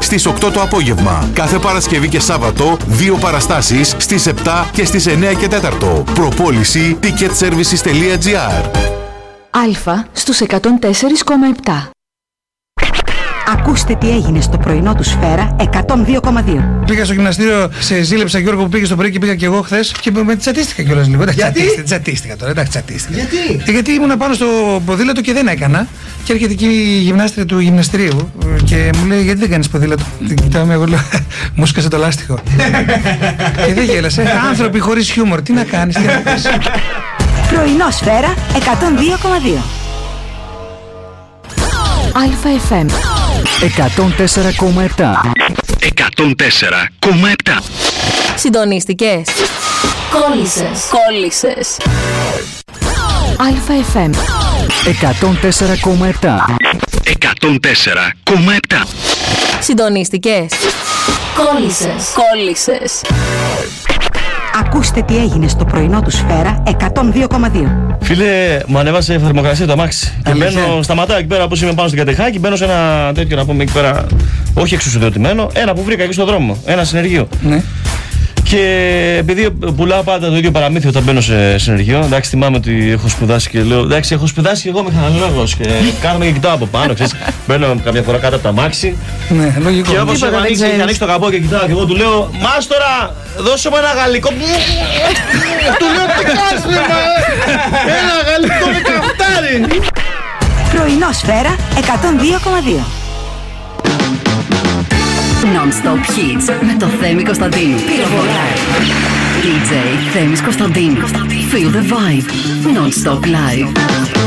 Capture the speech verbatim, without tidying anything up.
στις οκτώ το απόγευμα. Κάθε Παρασκευή και Σάββατο δύο παραστάσεις στις επτά και στις εννέα και τέσσερα. Προπόληση ticket services τελεία gr. Αλφα στους εκατόν τέσσερα κόμμα επτά. Ακούστε τι έγινε στο πρωινό του Σφαίρα εκατόν δύο κόμμα δύο. Πήγα στο γυμναστήριο, σε ζήλεψα Γιώργο που πήγε στο πρωί και πήγα και εγώ χθες και με τσατίστηκα κιόλας λίγο. Γιατί? Τσατίστηκα τώρα, εντάξει, τσατίστηκα. Γιατί? Ε, γιατί ήμουν πάνω στο ποδήλατο και δεν έκανα. Και έρχεται εκεί η γυμνάστρια του γυμναστηρίου και μου λέει: γιατί δεν κάνεις ποδήλατο? Την κοιτάμε, εγώ λέω: μου σκάσε το λάστιχο. Και δεν γέλασε. Άνθρωποι χωρίς χιούμορ, τι να κάνεις, τι να πεις. Πρωινό Σφαίρα εκατόν δύο κόμμα δύο. Αλφα εφ εμ εκατόν τέσσερα κόμμα επτά. εκατόν τέσσερα κόμμα επτά. Συντονίστηκες? Κόλλησες. Κόλλησες. Αλφα εφ εμ εκατόν τέσσερα κόμμα επτά. εκατόν τέσσερα κόμμα επτά. Συντονίστηκες? Κόλλησες. Κόλλησες. Ακούστε τι έγινε στο πρωινό του Σφαίρα εκατόν δύο κόμμα δύο. Φίλε, μου ανέβασε θερμοκρασία το αμάξι. Και μπαίνω, σταματάω εκεί πέρα όπως είμαι πάνω στην Κατεχάκη, μπαίνω σε ένα τέτοιο να πούμε εκεί πέρα, όχι εξουσιοδοτημένο, ένα που βρήκα εκεί στον δρόμο, ένα συνεργείο. Ναι. Και επειδή πουλάω πάντα το ίδιο παραμύθι όταν μπαίνω σε συνεργείο, εντάξει, θυμάμαι ότι έχω σπουδάσει και λέω: εντάξει, έχω σπουδάσει και εγώ μηχανολόγος. Και κάνουμε και κοιτάω από πάνω, ξέρεις. Μπαίνω καμιά φορά κάτω από τα αμάξι. Ναι, λογικό. Και όπως έχω ανοίξει, έχει ανοίξει το καπό και κοιτάω και εγώ του λέω: Μάστορα, δώσε μου ένα γαλλικό. Του λέω: τι κάνεις, ένα γαλλικό με καυτάρι. Πρωινό Σφαίρα εκατόν δύο κόμμα δύο. Non-stop hits με το Θέμη Κωνσταντίνου. ντι τζέι Θέμης Κωνσταντίνου. Feel the vibe. Non-stop live.